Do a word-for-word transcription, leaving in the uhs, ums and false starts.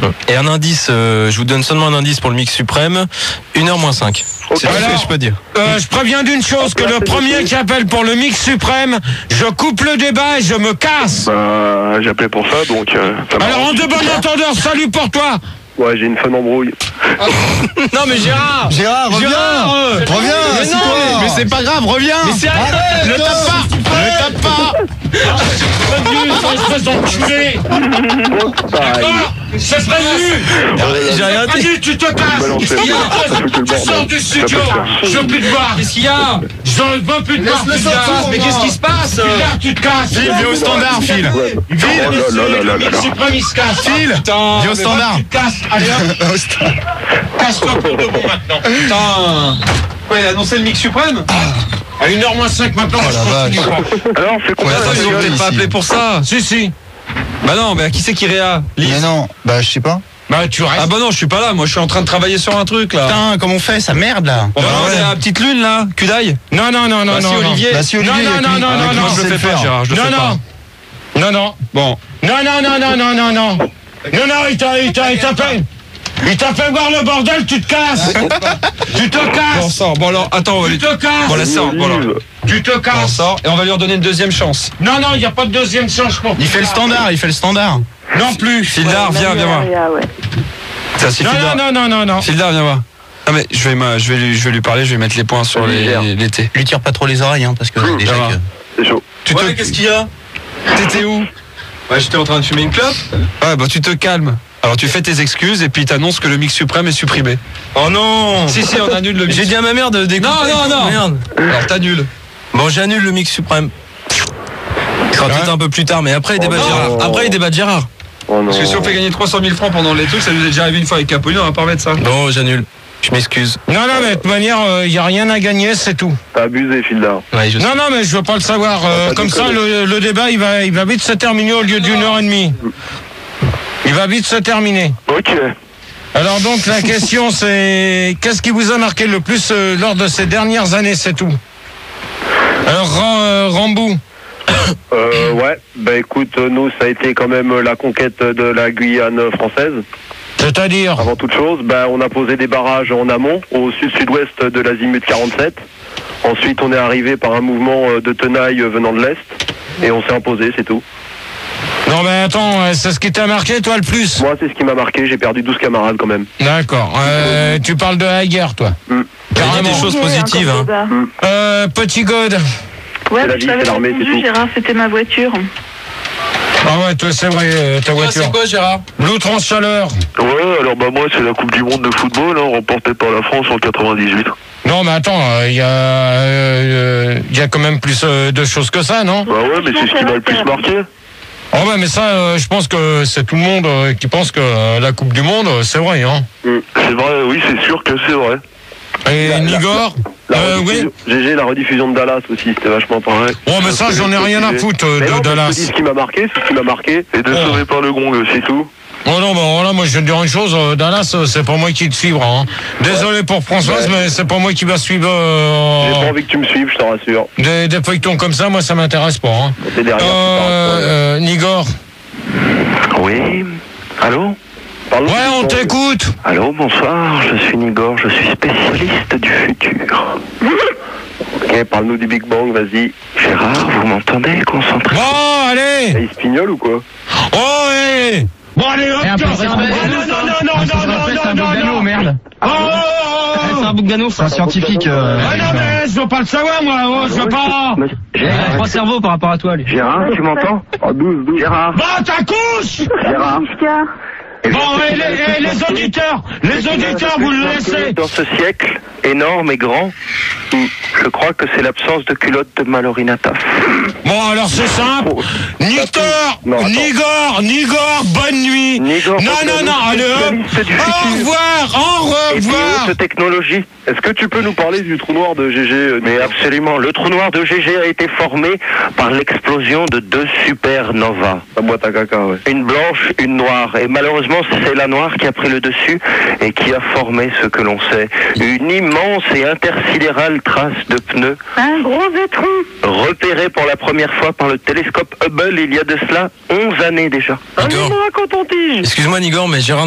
Et un indice, euh, je vous donne seulement un indice pour le mix suprême, une heure moins cinq. Okay. C'est tout ce que je peux dire. Euh, je préviens d'une chose, que le premier qui appelle pour le mix suprême, je coupe le débat et je me casse. Bah, j'ai appelé pour ça, donc... Euh, ça Alors, en de bon entendeur, salut pour toi. Ouais, j'ai une fun embrouille. Non mais Gérard Gérard, reviens Gérard, euh, Reviens, mais non, mais, mais c'est pas grave, reviens. Mais c'est arrête. Ne tape pas Ne tape pas Espèce d'enculé. D'accord. C'est prévu. J'ai rien dit. Vas-y, tu te casses. Tu sors du studio. Je veux plus te voir. Qu'est-ce qu'il y a? Je veux plus te voir. Laisse-le sortir. Mais qu'est-ce qui se passe? Là, tu te casses. Phil, viens au standard, Phil. Phil, le mix suprême, il se casse. Phil, viens au standard. Tu te casses. Allez, hop. Casse-toi pour de bon maintenant. Putain. Ouais, il a annoncé le mix suprême. À une heure moins cinq maintenant, Oh la je continue vache. pas. Alors, c'est combien Ouais, la attends, Ils gueule ont peut-être pas ici. appelé pour ça. Si, si. Bah non, mais qui c'est qui réa? Mais non, bah je sais pas. Bah, tu restes. Ah bah non, je suis pas là, moi je suis en train de travailler sur un truc là. Putain, comment on fait ça merde là? On va Bah, demander ouais. à la petite lune là, cul d'ail. Non, non, non, non, Bah si non. Olivier. Bah si Olivier, Non, il y a non, que lui- non, il y a non, que lui non, qui je le sait fais pas, faire. Gérard, je le Non, fais non. pas. Non, non. Bon. Non, non, non, non, non, non, non. Non, non, il t'a, il t'a, il t'a fait. Il t'a fait voir le bordel, tu te casses. Tu te Bon, on casses. sort. Bon alors, attends, on va Tu lui... te casses. Bon, laisse ça. Bon, alors. Tu te On casses. sort et on va lui redonner une deuxième chance. Non, non, il n'y a pas de deuxième chance pour Il fait le standard, il fait le standard. Non plus. Fildar, viens, viens voir. Ça, c'est Non, Fildar. non, non, non, non, non. Fildar, viens voir. Ah mais je vais, ma- je vais, lui, je vais lui parler, je vais mettre les points sur les- l'été. Lui tire pas trop les oreilles, hein, parce que déjà ça va. que... C'est chaud. Tu te... qu'est-ce qu'il y a? T'étais où? Ouais, j'étais en train de fumer une clope. Ouais, bah tu te calmes. Alors tu fais tes excuses et puis t'annonces que le mix suprême est supprimé. Oh non. Si, si, on annule le mix. J'ai dit à ma mère de d'écouter. Non, non, non. Merde. Alors t'annules. Bon, j'annule le mix suprême. Ce sera peut-être un peu plus tard, mais après il débat de non. Gérard. Après il débat de Gérard. Oh non. Parce que si on fait gagner trois cent mille francs pendant les trucs, ça nous est déjà arrivé une fois avec Capoline, on va pas remettre ça. Bon, j'annule. Je m'excuse. Non, non, mais de toute manière, il n'y a rien à gagner, c'est tout. T'as abusé, Fildar. Ouais, je sais. Non, non, mais je veux pas le savoir. Euh, pas comme du ça, tout. le, le débat, il va, il va vite se terminer au lieu d'une heure et demie. Il va vite se terminer. Ok. Alors donc, la question, c'est qu'est-ce qui vous a marqué le plus euh, lors de ces dernières années, c'est tout. Alors, Ram- euh, Rambou. Euh, ouais, bah écoute, nous, ça a été quand même la conquête de la Guyane française. C'est-à-dire Avant toute chose, bah, on a posé des barrages en amont, au sud-sud-ouest de l'azimut quarante-sept. Ensuite, on est arrivé par un mouvement de tenaille venant de l'Est. Et on s'est imposé, c'est tout. Non, mais attends, euh, c'est ce qui t'a marqué, toi, le plus. Moi, c'est ce qui m'a marqué. J'ai perdu douze camarades quand même. D'accord. Euh, tu parles de la guerre, toi. Mm. Il y a Carrément. des choses positives. Hein. Euh, Petit God. Ouais, C'est la je vie, t'avais c'est l'armée, c'est répondu, tout. Gérard, c'était ma voiture. Ah ouais, toi, c'est vrai, euh, ta voiture. quoi Gérard? Blue Trans-Chaleur. Ouais, alors bah moi, c'est la Coupe du Monde de football, hein, remportée par la France en quatre-vingt-dix-huit. Non, mais attends, il y, a, euh, y a quand même plus euh, de choses que ça, non? Bah ouais, mais c'est ce qui m'a le plus marqué. Oh ouais, mais ça, euh, je pense que c'est tout le monde euh, qui pense que euh, la Coupe du Monde, euh, c'est vrai, hein. C'est vrai, oui, c'est sûr que c'est vrai. Et La- la- Nigor La euh, oui. rediffusion- G G, la rediffusion de Dallas aussi, c'était vachement pareil. Oh, mais ça, j'en ai rien à foutre euh, Mais non, de mais je te dis Dallas. ce qui m'a marqué, c'est ce qui m'a marqué. Et de Oh. sauver par le gong, c'est tout. Oh non, bah voilà, moi je vais te dire une chose, euh, Dallas, euh, c'est pas moi qui te suivra. Hein. Désolé pour Françoise, Ouais. mais c'est pas moi qui va suivre euh, J'ai pas envie que tu me suives, je te rassure. des, des feuilletons comme ça, moi ça m'intéresse pas. Hein. T'es derrière. Euh, euh, Nigor. Oui. Allô? Parle- Ouais, on t'écoute. Allô, bonsoir, je suis Nigor, je suis spécialiste du futur. Ok, parle-nous du Big Bang, vas-y. Gérard, vous m'entendez? Concentrez. Bon, allez. Il se pignole ou quoi? Oh, hey. Bon, allez, hop, un peu tiens. de Non, respect. non, non, non, non, non, non, non, non. merde. Oh, oh, oh, oh. C'est un boucano, c'est un scientifique. Euh, Ah non, mais je veux pas le savoir, moi. Oh, je veux pas. il a trois cerveaux par rapport à toi, lui. Gérard, tu m'entends? Oh, douze, douze. Gérard, Bah, ta couche. Gérard. Bon, et les, et les auditeurs, les auditeurs, vous le laissez. Dans ce siècle, énorme et grand, je crois que c'est l'absence de culotte de Mallory Nataf. Bon, alors c'est simple. Nictor, Non, attends. Nigor, Nigor, bonne nuit. Nigor, non, non, non, allez hop. spécialiste du Au futur. revoir, au Et puis revoir. haute technologie. Est-ce que tu peux nous parler du trou noir de G G? Mais absolument. Le trou noir de G G a été formé par l'explosion de deux supernovas. La boîte à caca, ouais. Une blanche, une noire. Et malheureusement, c'est la noire qui a pris le dessus et qui a formé ce que l'on sait. Une immense et intersidérale trace de pneus Un gros étron. repérée pour la première fois par le télescope Hubble il y a de cela onze années déjà. Un D'accord. moment à coton-tige. Excuse-moi, Nigor, mais Gérard